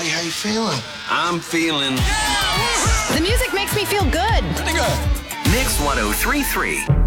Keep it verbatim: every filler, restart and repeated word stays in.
buddy. How you feeling? I'm feeling... The music makes me feel good. Pretty good. Mix one oh three point three.